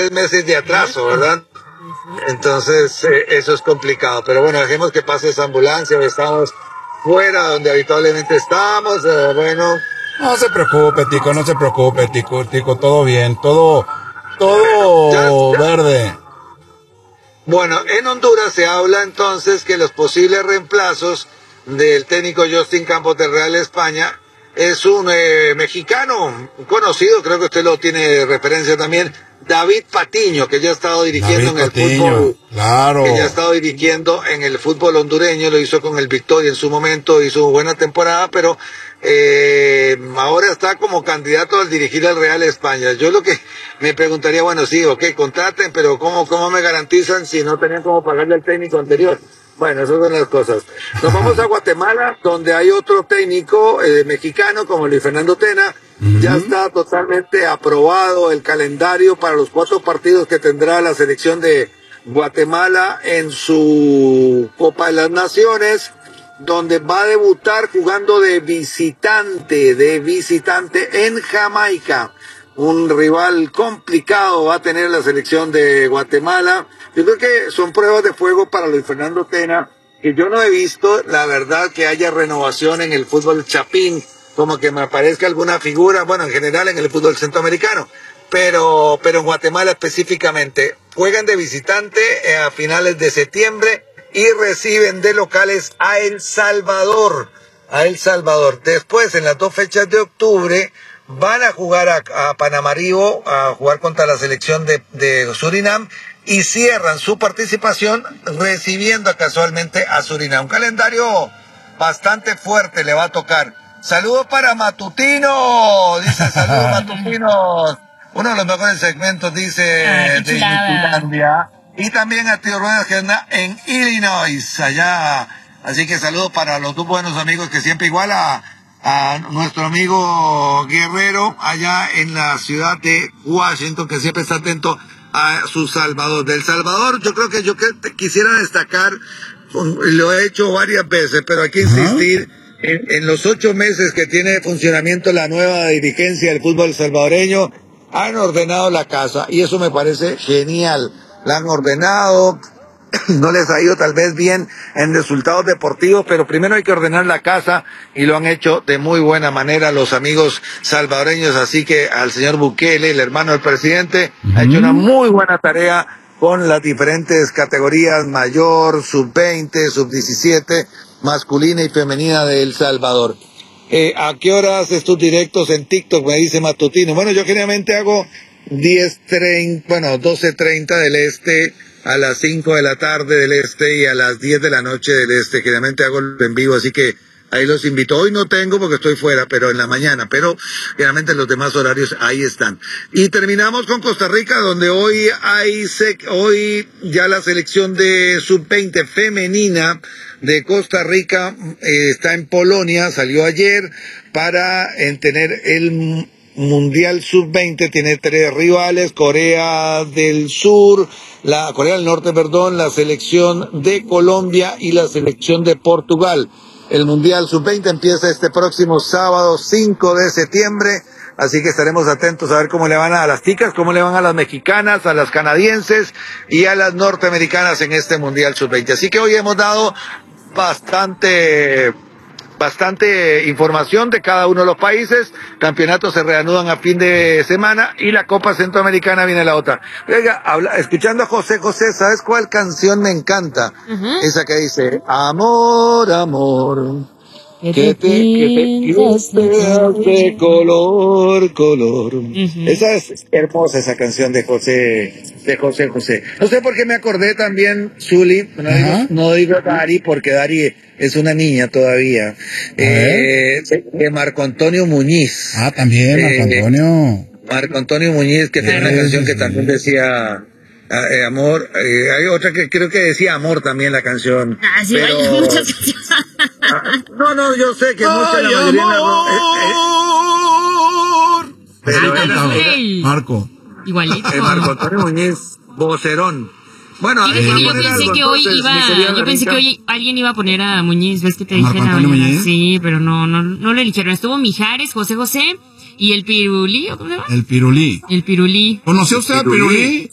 3 meses de atraso, ¿verdad? Entonces, eso es complicado. Pero bueno, dejemos que pase esa ambulancia. Hoy estamos fuera donde habitualmente estamos. Bueno. No se preocupe, Tico, no se preocupe, Tico, todo bien, todo Ya. verde. Bueno, en Honduras se habla entonces que los posibles reemplazos del técnico Justin Campos del Real España es un mexicano conocido, creo que usted lo tiene de referencia también, David Patiño, que ya ha estado dirigiendo en el fútbol, claro. Que ya ha estado dirigiendo en el fútbol hondureño, lo hizo con el Victoria en su momento, hizo buena temporada, pero ahora está como candidato al dirigir al Real España. Yo lo que me preguntaría, bueno, sí, ok, contraten, pero ¿cómo me garantizan si no tenían cómo pagarle al técnico anterior? Bueno, esas son las cosas. Nos vamos a Guatemala, donde hay otro técnico mexicano como Luis Fernando Tena. Ya está totalmente aprobado el calendario para los 4 partidos que tendrá la selección de Guatemala en su Copa de las Naciones, donde va a debutar jugando de visitante en Jamaica. Un rival complicado va a tener la selección de Guatemala. Yo creo que son pruebas de fuego para Luis Fernando Tena, que yo no he visto, la verdad, que haya renovación en el fútbol chapín, como que me aparezca alguna figura, bueno, en general en el fútbol centroamericano, pero en Guatemala específicamente. Juegan de visitante a finales de septiembre y reciben de locales a El Salvador. Después, en las 2 fechas de octubre, van a jugar a Panamarío, a jugar contra la selección de Surinam, y cierran su participación recibiendo casualmente a Surinam. Un calendario bastante fuerte le va a tocar. Saludos para Matutino, dice saludos Matutinos. Uno de los mejores segmentos, dice, de Finlandia. Y también a Tío Ruedas, que anda en Illinois, allá. Así que saludos para los 2 buenos amigos que siempre igual a nuestro amigo Guerrero, allá en la ciudad de Washington, que siempre está atento a su Salvador. Del Salvador, yo creo que quisiera destacar, lo he hecho varias veces, pero hay que insistir, en los 8 meses que tiene de funcionamiento la nueva dirigencia del fútbol salvadoreño, han ordenado la casa, y eso me parece genial. La han ordenado, no les ha ido tal vez bien en resultados deportivos, pero primero hay que ordenar la casa, y lo han hecho de muy buena manera los amigos salvadoreños. Así que al señor Bukele, el hermano del presidente, ha hecho una muy buena tarea con las diferentes categorías: mayor, sub-20, sub-17, masculina y femenina de El Salvador. ¿A qué hora haces tus directos en TikTok? Me dice Matutino. Bueno, yo generalmente hago 12:30 del este, a las 5 de la tarde del este y a las 10 de la noche del este. Generalmente hago en vivo, así que ahí los invito. Hoy no tengo porque estoy fuera, pero en la mañana. Pero generalmente los demás horarios ahí están. Y terminamos con Costa Rica, donde hoy ya la selección de sub-20 femenina de Costa Rica está en Polonia, salió ayer para tener el Mundial Sub-20. Tiene 3 rivales: Corea del Norte, la selección de Colombia y la selección de Portugal. El Mundial Sub-20 empieza este próximo sábado 5 de septiembre, así que estaremos atentos a ver cómo le van a las ticas, cómo le van a las mexicanas, a las canadienses y a las norteamericanas en este Mundial Sub-20. Así que hoy hemos dado bastante información de cada uno de los países. Campeonatos se reanudan a fin de semana y la Copa Centroamericana viene la otra. Oiga, escuchando a José, ¿sabes cuál canción me encanta? Esa que dice: amor, amor, que te pintas de color. Esa es hermosa, esa canción de José. No sé por qué me acordé también, Zuli, no digo Dari, porque Dari es una niña todavía, de Marco Antonio Muñiz. También Marco Antonio Muñiz, que tiene una canción que también decía amor. Hay otra que creo que decía amor también, la canción. Sí, pero hay muchas canciones. No, yo sé que mucha, la mayoría Marco. Igualito. Marco Antonio Muñiz, vocerón. Bueno, yo pensé que hoy alguien iba a poner a Muñiz, ¿ves que te dije? ¿Marco Antonio Muñiz? Sí, pero no lo eligieron. Estuvo Mijares, José y el Pirulí, ¿o cómo se llama? El Pirulí. El Pirulí. ¿Conoció usted al Pirulí?